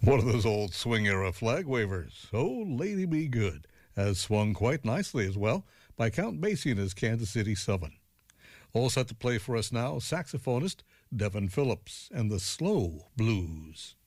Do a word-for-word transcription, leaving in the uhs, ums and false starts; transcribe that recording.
One of those old swing-era flag wavers, Oh Lady Be Good, has swung quite nicely as well by Count Basie and his Kansas City Seven. All set to play for us now, saxophonist Devin Phillips and the Slow Blues.